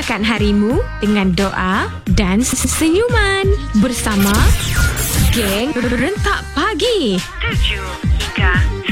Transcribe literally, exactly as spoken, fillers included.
Meriahkan harimu dengan doa dan senyuman bersama Geng Rentak Pagi. tujuh hingga